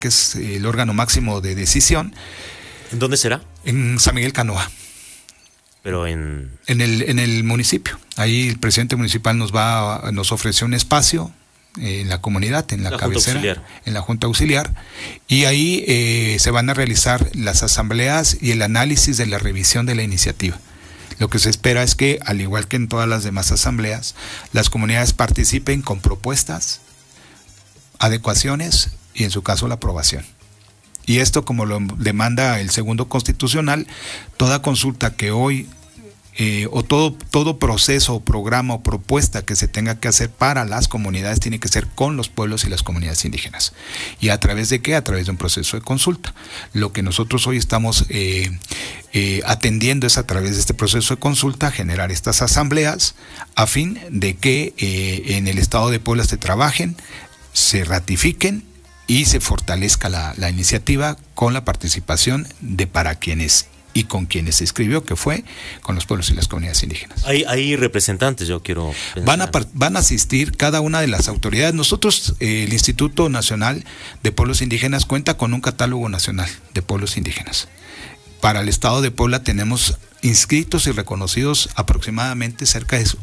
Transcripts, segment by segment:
que es el órgano máximo de decisión. ¿En dónde será? En San Miguel Canoa. Pero en el municipio. Ahí el presidente municipal nos ofreció un espacio en la comunidad, en la cabecera, en la Junta Auxiliar, y ahí se van a realizar las asambleas y el análisis de la revisión de la iniciativa. Lo que se espera es que, al igual que en todas las demás asambleas, las comunidades participen con propuestas, adecuaciones y, en su caso, la aprobación. Y esto, como lo demanda el segundo constitucional, toda consulta que hoy o todo proceso o programa o propuesta que se tenga que hacer para las comunidades tiene que ser con los pueblos y las comunidades indígenas. ¿Y a través de qué? A través de un proceso de consulta. Lo que nosotros hoy estamos atendiendo es, a través de este proceso de consulta, generar estas asambleas a fin de que en el Estado de Puebla se trabajen, se ratifiquen y se fortalezca la iniciativa con la participación de para quienes y con quienes se escribió, que fue con los pueblos y las comunidades indígenas. Hay representantes, yo quiero pensar. Van a asistir cada una de las autoridades. Nosotros, el Instituto Nacional de Pueblos Indígenas, cuenta con un catálogo nacional de pueblos indígenas. Para el Estado de Puebla tenemos inscritos y reconocidos aproximadamente cerca de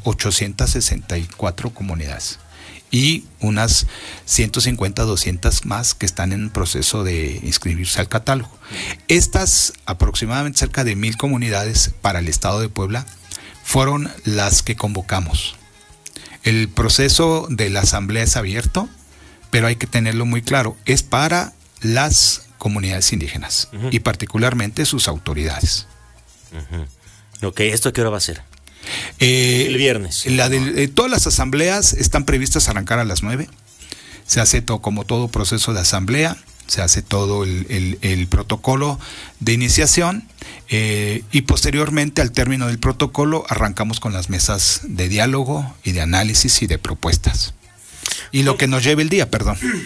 864 comunidades. Y unas 150, 200 más que están en proceso de inscribirse al catálogo. Estas aproximadamente cerca de 1,000 comunidades para el Estado de Puebla fueron las que convocamos. El proceso de la asamblea es abierto, pero hay que tenerlo muy claro, es para las comunidades indígenas y particularmente sus autoridades. Ok, ¿esto a qué hora va a ser? El viernes. Todas las asambleas están previstas arrancar a las 9. Se hace como todo proceso de asamblea, se hace todo el protocolo de iniciación y posteriormente, al término del protocolo, arrancamos con las mesas de diálogo y de análisis y de propuestas. Y lo que nos lleve el día,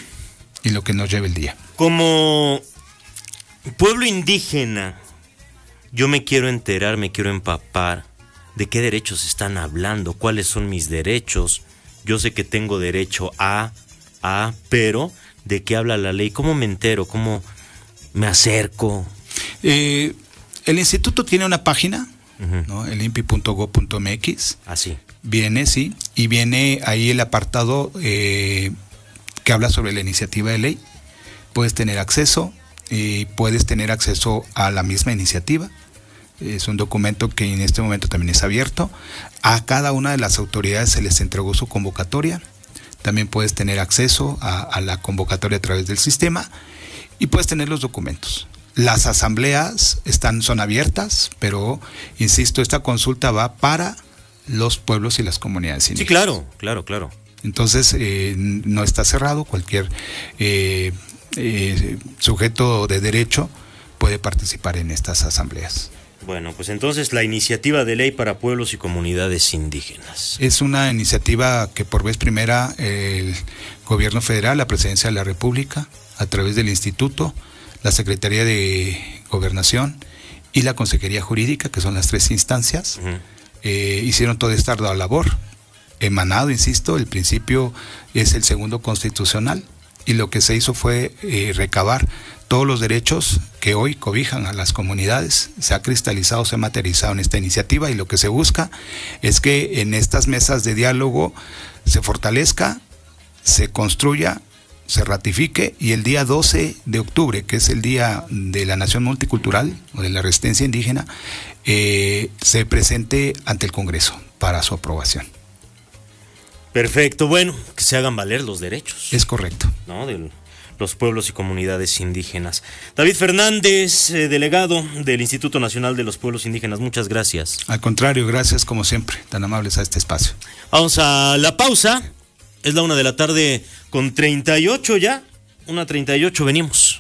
Como pueblo indígena, yo me quiero enterar, me quiero empapar de qué derechos están hablando, cuáles son mis derechos. Yo sé que tengo derecho pero ¿de qué habla la ley? ¿Cómo me entero? ¿Cómo me acerco? El instituto tiene una página, ¿no? El inpi.go.mx. Así. Viene, sí, y viene ahí el apartado que habla sobre la iniciativa de ley. Puedes tener acceso a la misma iniciativa. Es un documento que en este momento también es abierto. A cada una de las autoridades se les entregó su convocatoria. También puedes tener acceso a la convocatoria a través del sistema y puedes tener los documentos. Las asambleas son abiertas, pero insisto, esta consulta va para los pueblos y las comunidades indígenas. Sí, claro. Entonces, no está cerrado. Cualquier sujeto de derecho puede participar en estas asambleas. Bueno, pues entonces la iniciativa de ley para pueblos y comunidades indígenas. Es una iniciativa que por vez primera el gobierno federal, la presidencia de la República, a través del instituto, la Secretaría de Gobernación y la Consejería Jurídica, que son las 3 instancias, hicieron toda esta labor. Emanado, insisto, el principio es el segundo constitucional y lo que se hizo fue recabar todos los derechos que hoy cobijan a las comunidades. Se ha cristalizado, se ha materializado en esta iniciativa y lo que se busca es que en estas mesas de diálogo se fortalezca, se construya, se ratifique y el día 12 de octubre, que es el Día de la Nación Multicultural o de la Resistencia Indígena, se presente ante el Congreso para su aprobación. Perfecto, bueno, que se hagan valer los derechos. Es correcto. ¿No? De los pueblos y comunidades indígenas. David Fernández, delegado del Instituto Nacional de los Pueblos Indígenas, muchas gracias. Al contrario, gracias como siempre, tan amables a este espacio. Vamos a la pausa, es la 1:38 ya, 1:38, venimos.